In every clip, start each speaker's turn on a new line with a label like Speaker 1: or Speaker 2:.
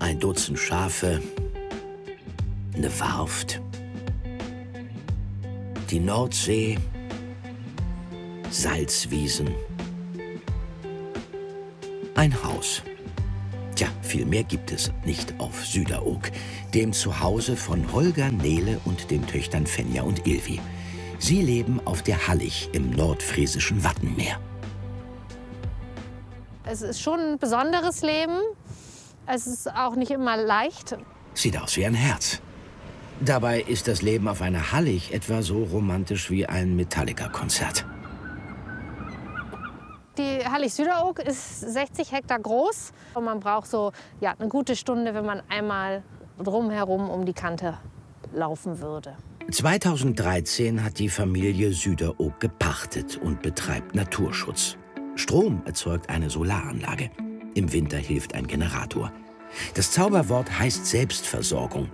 Speaker 1: ein Dutzend Schafe, eine Warft, die Nordsee, Salzwiesen, ein Haus. Tja, viel mehr gibt es nicht auf Süderoog, dem Zuhause von Holger, Nele und den Töchtern Fenja und Ilvi. Sie leben auf der Hallig im nordfriesischen Wattenmeer.
Speaker 2: Es ist schon ein besonderes Leben. Es ist auch nicht immer leicht.
Speaker 1: Sieht aus wie ein Herz. Dabei ist das Leben auf einer Hallig etwa so romantisch wie ein Metallica-Konzert.
Speaker 2: Die Hallig Süderoog ist 60 Hektar groß und man braucht so eine gute Stunde, wenn man einmal drumherum um die Kante laufen würde.
Speaker 1: 2013 hat die Familie Süderoog gepachtet und betreibt Naturschutz. Strom erzeugt eine Solaranlage. Im Winter hilft ein Generator. Das Zauberwort heißt Selbstversorgung.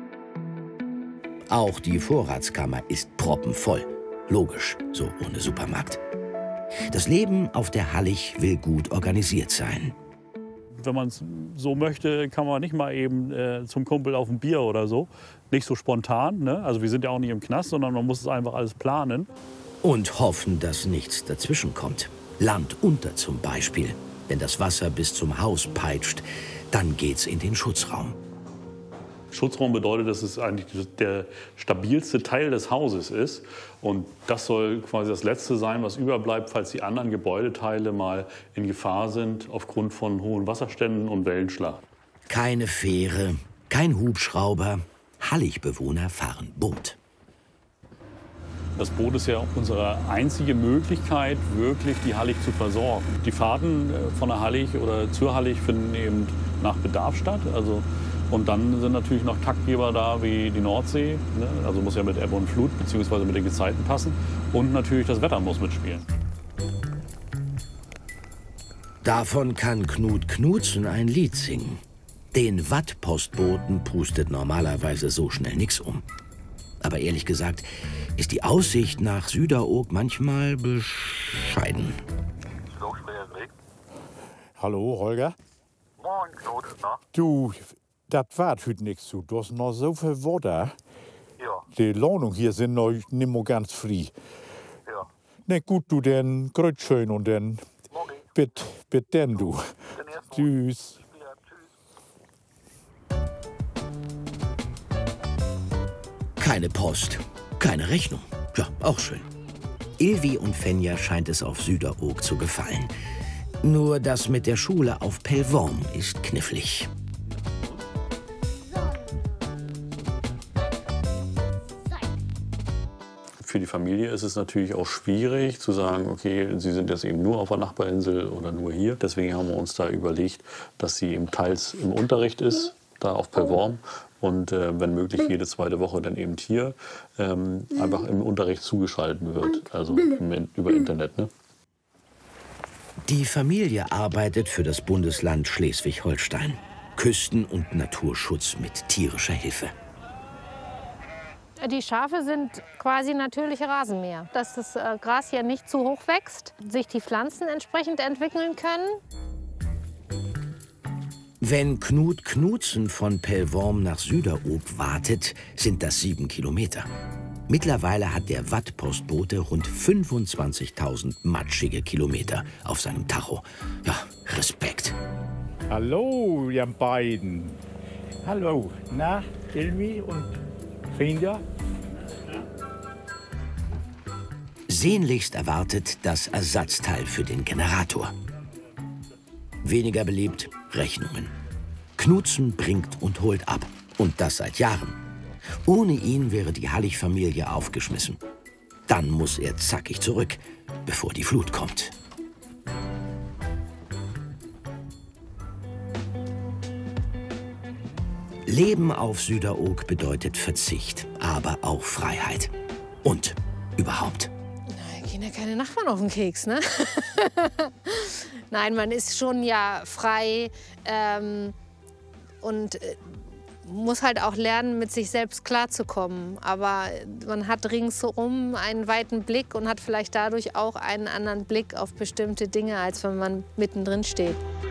Speaker 1: Auch die Vorratskammer ist proppenvoll. Logisch, so ohne Supermarkt. Das Leben auf der Hallig will gut organisiert sein.
Speaker 3: Wenn man es so möchte, kann man nicht mal eben zum Kumpel auf ein Bier oder so. Nicht so spontan, ne? Also wir sind ja auch nicht im Knast, sondern man muss es einfach alles planen.
Speaker 1: Und hoffen, dass nichts dazwischen kommt. Land unter zum Beispiel. Wenn das Wasser bis zum Haus peitscht, dann geht's in den Schutzraum.
Speaker 3: Schutzraum bedeutet, dass es eigentlich der stabilste Teil des Hauses ist. Und das soll quasi das Letzte sein, was überbleibt, falls die anderen Gebäudeteile mal in Gefahr sind aufgrund von hohen Wasserständen und Wellenschlag.
Speaker 1: Keine Fähre, kein Hubschrauber. Halligbewohner fahren Boot.
Speaker 3: Das Boot ist ja unsere einzige Möglichkeit, wirklich die Hallig zu versorgen. Die Fahrten von der Hallig oder zur Hallig finden eben nach Bedarf statt. Und dann sind natürlich noch Taktgeber da wie die Nordsee. Ne? Also muss ja mit Ebbe und Flut bzw. mit den Gezeiten passen. Und natürlich das Wetter muss mitspielen.
Speaker 1: Davon kann Knut Knutzen ein Lied singen. Den Wattpostboten pustet normalerweise so schnell nichts um. Aber ehrlich gesagt ist die Aussicht nach Süderoog manchmal bescheiden.
Speaker 4: Hallo, Holger.
Speaker 5: Moin, Knut. Na?
Speaker 4: Du, das war heute nichts zu. Du hast noch so viel Wasser.
Speaker 5: Ja.
Speaker 4: Die Lohnung hier sind noch nicht mehr ganz frei.
Speaker 5: Ja.
Speaker 4: Na gut, du, dann grüß schön und dann
Speaker 5: Morgen.
Speaker 4: bitte denn du.
Speaker 5: Dann erst mal.
Speaker 4: Tschüss.
Speaker 5: Ja, tschüss.
Speaker 1: Keine Post, keine Rechnung. Ja, auch schön. Ilvi und Fenja scheint es auf Süderoog zu gefallen. Nur das mit der Schule auf Pellworm ist knifflig.
Speaker 3: Für die Familie ist es natürlich auch schwierig zu sagen, okay, sie sind jetzt eben nur auf der Nachbarinsel oder nur hier. Deswegen haben wir uns da überlegt, dass sie eben teils im Unterricht ist, da auf Pellworm. Und wenn möglich jede zweite Woche dann eben hier einfach im Unterricht zugeschaltet wird, also über Internet. Ne?
Speaker 1: Die Familie arbeitet für das Bundesland Schleswig-Holstein. Küsten- und Naturschutz mit tierischer Hilfe.
Speaker 2: Die Schafe sind quasi natürliche Rasenmäher. Dass das Gras hier nicht zu hoch wächst, sich die Pflanzen entsprechend entwickeln können.
Speaker 1: Wenn Knut Knutzen von Pellworm nach Süderoog wartet, sind das 7 Kilometer. Mittlerweile hat der Wattpostbote rund 25.000 matschige Kilometer auf seinem Tacho. Ja, Respekt.
Speaker 4: Hallo, ihr beiden. Hallo, na, Ilvi und Fenja?
Speaker 1: Sehnlichst erwartet das Ersatzteil für den Generator. Weniger beliebt, Rechnungen. Knutzen bringt und holt ab. Und das seit Jahren. Ohne ihn wäre die Hallig-Familie aufgeschmissen. Dann muss er zackig zurück, bevor die Flut kommt. Leben auf Süderoog bedeutet Verzicht, aber auch Freiheit. Und überhaupt.
Speaker 2: Na, gehen ja keine Nachbarn auf den Keks, ne? Nein, man ist schon ja frei und muss halt auch lernen, mit sich selbst klarzukommen. Aber man hat ringsherum einen weiten Blick und hat vielleicht dadurch auch einen anderen Blick auf bestimmte Dinge, als wenn man mittendrin steht.